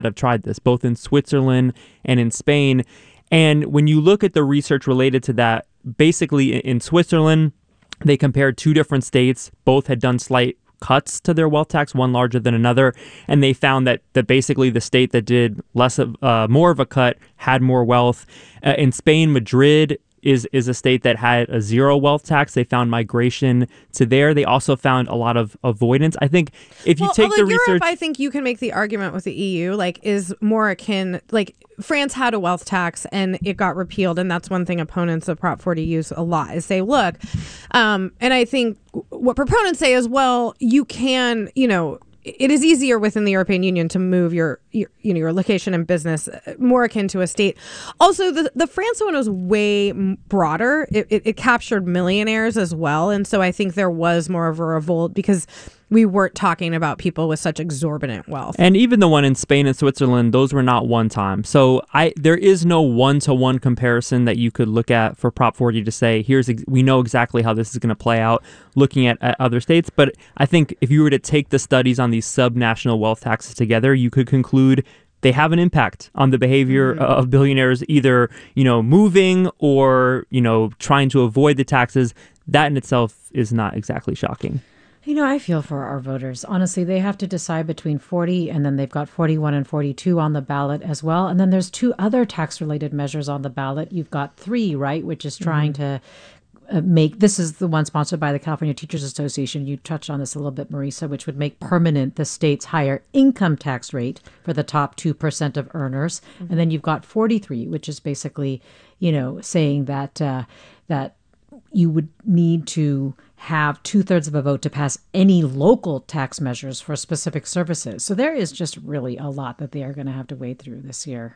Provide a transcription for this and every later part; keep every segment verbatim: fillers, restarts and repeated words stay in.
have tried this, both in Switzerland and in Spain. And when you look at the research related to that, basically in Switzerland, they compared two different states. Both had done slight cuts to their wealth tax, one larger than another. And they found that that basically the state that did less of uh, more of a cut had more wealth. Uh, in Spain, Madrid is is a state that had a zero wealth tax. They found migration to there. They also found a lot of avoidance. I think if you well, take like the Europe, research, I think you can make the argument with the E U, like, is more akin, like, France had a wealth tax and it got repealed. And that's one thing opponents of Prop forty use a lot, is say, look, um, and I think what proponents say is, well, you can, you know, it is easier within the European Union to move your, your, you know, your location and business more akin to a state. Also, the, the France one was way broader. It, it, it captured millionaires as well. And so I think there was more of a revolt because we weren't talking about people with such exorbitant wealth. And even the one in Spain and Switzerland, those were not one time. So I there is no one-to-one comparison that you could look at for Prop forty to say, here's ex- we know exactly how this is going to play out looking at, at other states. But I think if you were to take the studies on these subnational wealth taxes together, you could conclude they have an impact on the behavior mm-hmm. of billionaires, either, you know, moving or, you know, trying to avoid the taxes. That in itself is not exactly shocking. You know, I feel for our voters. Honestly, they have to decide between forty, and then they've got forty-one and forty-two on the ballot as well. And then there's two other tax-related measures on the ballot. You've got three, right, which is trying mm-hmm. to uh, make, this is the one sponsored by the California Teachers Association. You touched on this a little bit, Marisa, which would make permanent the state's higher income tax rate for the top two percent of earners. Mm-hmm. And then you've got forty-three, which is basically, you know, saying that uh, that you would need to have two-thirds of a vote to pass any local tax measures for specific services. So there is just really a lot that they are going to have to wade through this year.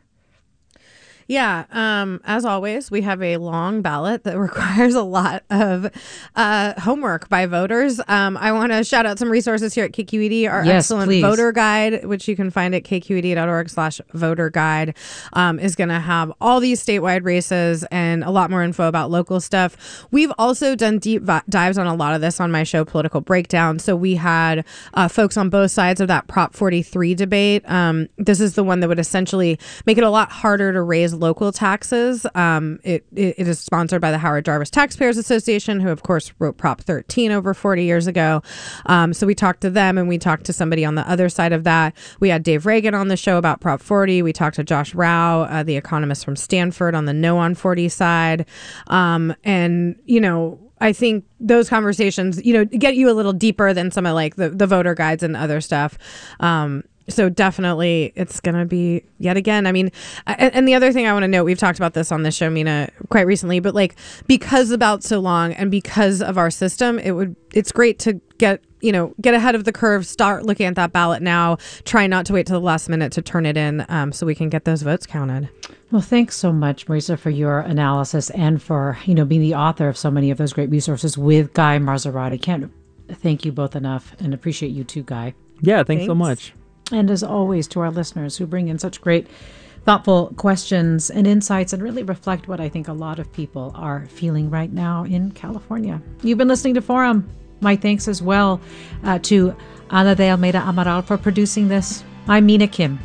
Yeah. Um, as always, we have a long ballot that requires a lot of uh, homework by voters. Um, I want to shout out some resources here at K Q E D, our yes, excellent please. voter guide, which you can find at k q e d dot org slash voter guide, um, is going to have all these statewide races and a lot more info about local stuff. We've also done deep vi- dives on a lot of this on my show, Political Breakdown. So we had uh, folks on both sides of that Prop forty-three debate. Um, this is the one that would essentially make it a lot harder to raise local taxes. Um, it, it, it is sponsored by the Howard Jarvis Taxpayers Association, who of course wrote Prop thirteen over forty years ago. Um, so we talked to them, and we talked to somebody on the other side of that. We had Dave Reagan on the show about Prop forty. We talked to Josh Rao, uh, the economist from Stanford, on the no on forty side. Um, and, you know, I think those conversations, you know, get you a little deeper than some of like the, the voter guides and other stuff. Um, So definitely it's going to be yet again. I mean, and, and the other thing I want to note, we've talked about this on this show, Mina, quite recently, but like because about so long and because of our system, it would it's great to get, you know, get ahead of the curve, start looking at that ballot now, try not to wait till the last minute to turn it in um, so we can get those votes counted. Well, thanks so much, Marisa, for your analysis and for, you know, being the author of so many of those great resources with Guy Marzorati. Can't thank you both enough, and appreciate you too, Guy. Yeah, thanks, Thanks. so much. And as always, to our listeners who bring in such great, thoughtful questions and insights and really reflect what I think a lot of people are feeling right now in California. You've been listening to Forum. My thanks as well uh, to Ana de Almeida Amaral for producing this. I'm Mina Kim.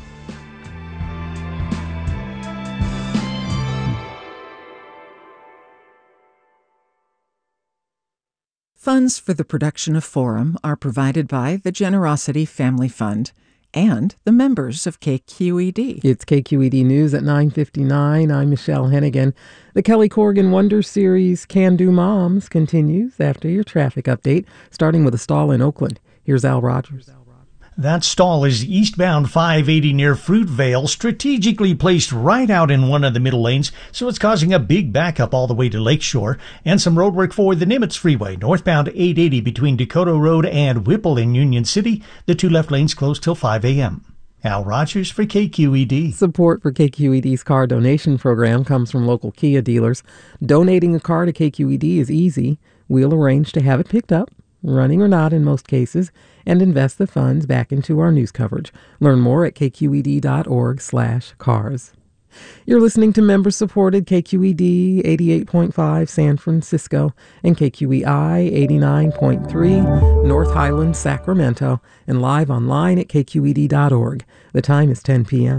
Funds for the production of Forum are provided by the Generosity Family Fund and the members of K Q E D. It's K Q E D News at nine fifty-nine. I'm Michelle Hennigan. The Kelly Corrigan Wonder Series Can Do Moms continues after your traffic update, starting with a stall in Oakland. Here's Al Rogers. That stall is eastbound five eighty near Fruitvale, strategically placed right out in one of the middle lanes, so it's causing a big backup all the way to Lakeshore, and some road work for the Nimitz Freeway, northbound eight eighty between Dakota Road and Whipple in Union City. The two left lanes closed till five a.m. Al Rogers for K Q E D. Support for K Q E D's car donation program comes from local Kia dealers. Donating a car to K Q E D is easy. We'll arrange to have it picked up, running or not in most cases, and invest the funds back into our news coverage. Learn more at k q e d dot org slash cars. You're listening to member-supported K Q E D eighty-eight point five San Francisco and K Q E I eighty-nine point three North Highlands, Sacramento, and live online at K Q E D dot org. The time is ten p.m.